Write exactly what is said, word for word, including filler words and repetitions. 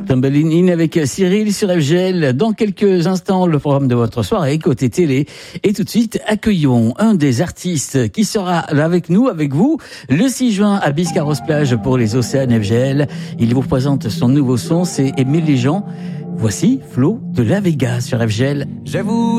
Tumbling In avec Cyril sur F G L. Dans quelques instants, le programme de votre soirée côté télé. Et tout de suite, accueillons un des artistes qui sera là avec nous, avec vous, le six juin à Biscarrosse-Plage pour les Océanes F G L. Il vous présente son nouveau son, c'est Aimer les gens. Voici Flo de La Vega sur F G L. J'avoue.